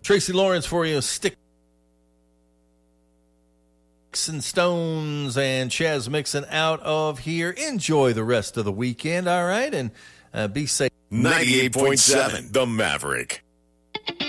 Tracy Lawrence for you. Sticks and Stones, and Chaz Mixon out of here. Enjoy the rest of the weekend, all right? And be safe. 98.7 The Maverick.